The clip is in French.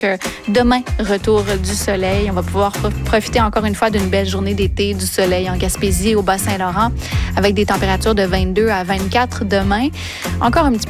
Demain, retour du soleil. On va pouvoir profiter encore une fois d'une belle journée d'été, du soleil en Gaspésie, au Bas-Saint-Laurent, avec des températures de 22 à 24 demain. Encore un petit